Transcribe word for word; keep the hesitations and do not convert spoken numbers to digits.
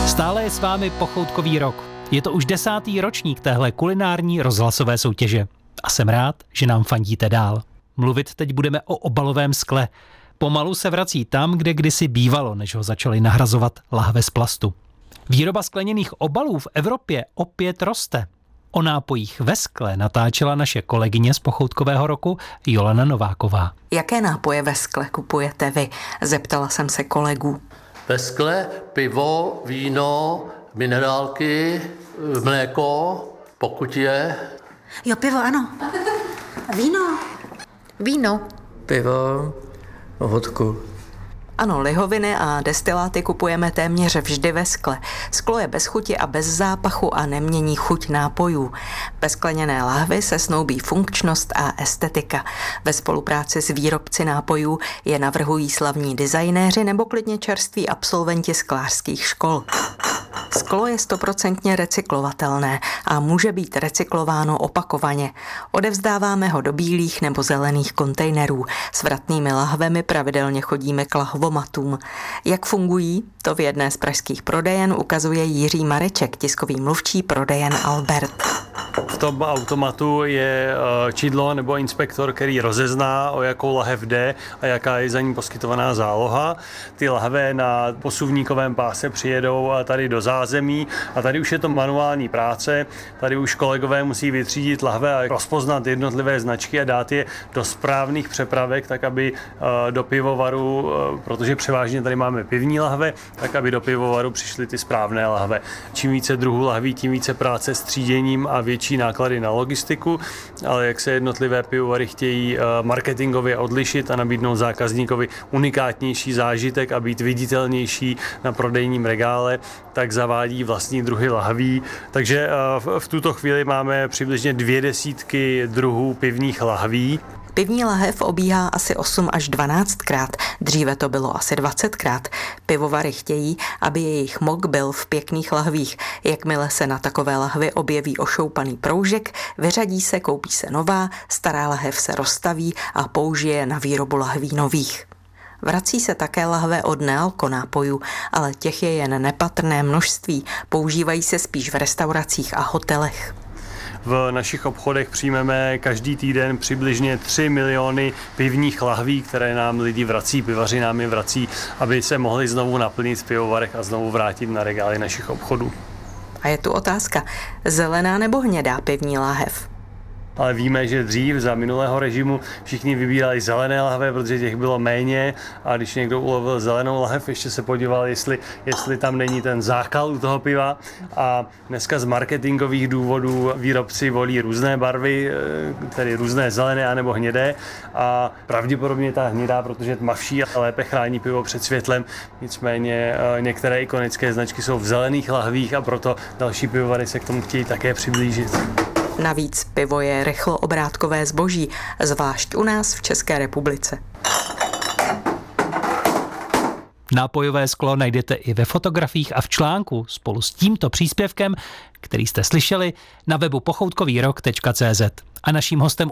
Stále je s vámi Pochoutkový rok. Je to už desátý ročník téhle kulinární rozhlasové soutěže. A jsem rád, že nám fandíte dál. Mluvit teď budeme o obalovém skle. Pomalu se vrací tam, kde kdysi bývalo, než ho začali nahrazovat lahve z plastu. Výroba skleněných obalů v Evropě opět roste. O nápojích ve skle natáčela naše kolegyně z Pochoutkového roku Jolana Nováková. Jaké nápoje ve skle kupujete vy? Zeptala jsem se kolegů. Ve skle pivo, víno, minerálky, mléko, pokud je. Jo, pivo, ano. Víno. Víno. Pivo, vodku. Ano, lihoviny a destiláty kupujeme téměř vždy ve skle. Sklo je bez chuti a bez zápachu a nemění chuť nápojů. Bez skleněné lahvy se snoubí funkčnost a estetika. Ve spolupráci s výrobci nápojů je navrhují slavní designéři nebo klidně čerství absolventi sklářských škol. Sklo je stoprocentně recyklovatelné a může být recyklováno opakovaně. Odevzdáváme ho do bílých nebo zelených kontejnerů. S vratnými lahvemi pravidelně chodíme k lahvomatům. Jak fungují? To v jedné z pražských prodejen ukazuje Jiří Mareček, tiskový mluvčí prodejen Albert. V tom automatu je čidlo nebo inspektor, který rozezná, o jakou lahev jde a jaká je za ní poskytovaná záloha. Ty lahve na posuvníkovém páse přijedou tady do zázemí a tady už je to manuální práce. Tady už kolegové musí vytřídit lahve a rozpoznat jednotlivé značky a dát je do správných přepravek, tak aby do pivovaru, protože převážně tady máme pivní lahve, tak aby do pivovaru přišly ty správné lahve. Čím více druhů lahví, tím více práce s tříděním a větší náklady na logistiku, ale jak se jednotlivé pivovary chtějí marketingově odlišit a nabídnout zákazníkovi unikátnější zážitek a být viditelnější na prodejním regále, tak zavádí vlastní druhy lahví. Takže v tuto chvíli máme přibližně dvě desítky druhů pivních lahví. Pivní lahev obíhá asi osm až dvanáctkrát, dříve to bylo asi dvacetkrát. Pivovary chtějí, aby jejich mok byl v pěkných lahvích. Jakmile se na takové lahvi objeví ošoupaný proužek, vyřadí se, koupí se nová, stará lahev se rozstaví a použije na výrobu lahví nových. Vrací se také lahve od nealko nápojů, ale těch je jen nepatrné množství, používají se spíš v restauracích a hotelech. V našich obchodech přijmeme každý týden přibližně tři miliony pivních lahví, které nám lidi vrací, pivaři nám je vrací, aby se mohli znovu naplnit v pivovarech a znovu vrátit na regály našich obchodů. A je tu otázka, zelená nebo hnědá pivní lahev? Ale víme, že dřív za minulého režimu všichni vybírali zelené lahve, protože těch bylo méně a když někdo ulovil zelenou lahev, ještě se podíval, jestli, jestli tam není ten zákal u toho piva a dneska z marketingových důvodů výrobci volí různé barvy, tedy různé zelené anebo hnědé a pravděpodobně ta hnědá, protože tmavší a lépe chrání pivo před světlem, nicméně některé ikonické značky jsou v zelených lahvích a proto další pivovary se k tomu chtějí také přiblížit. Navíc pivo je rychlooobrátkové zboží, zvlášť u nás v České republice. Nápojové sklo najdete i ve fotografiích a v článku spolu s tímto příspěvkem, který jste slyšeli, na webu pochoutkový rok tečka cé zet. A naším hostem